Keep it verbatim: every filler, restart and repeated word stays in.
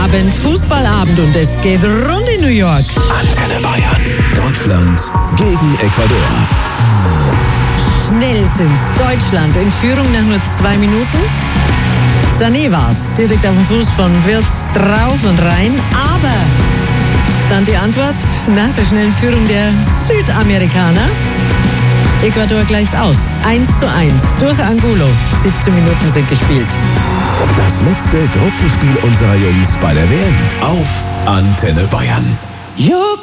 Abend, Fußballabend und es geht rund in New York. Antenne Bayern. Deutschland gegen Ecuador. Schnell sind's. Deutschland in Führung nach nur zwei Minuten. Sané war's. Direkt auf dem Fuß von Wirtz drauf und rein. Aber dann die Antwort nach der schnellen Führung der Südamerikaner. Ecuador gleicht aus. eins zu eins durch Angulo. siebzehn Minuten sind gespielt. Das letzte Gruppenspiel unserer Jungs bei der W M auf Antenne Bayern. You're